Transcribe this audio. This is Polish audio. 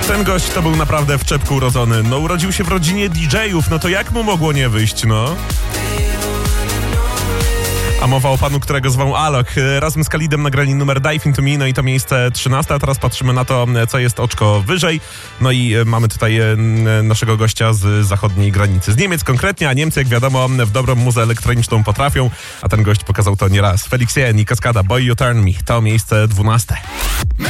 Ten gość to był naprawdę w czepku urodzony. No urodził się w rodzinie DJ-ów, no to jak mu mogło nie wyjść, no? A mowa o panu, którego zwał Alok. Razem z Khalidem nagrali numer Dive Into Me, no i to miejsce 13. A teraz patrzymy na to, co jest oczko wyżej. No i mamy tutaj naszego gościa z zachodniej granicy. Z Niemiec konkretnie, a Niemcy, jak wiadomo, w dobrą muzę elektroniczną potrafią. A ten gość pokazał to nieraz. Felix Jen i Kaskada, Boy You Turn Me. To miejsce 12.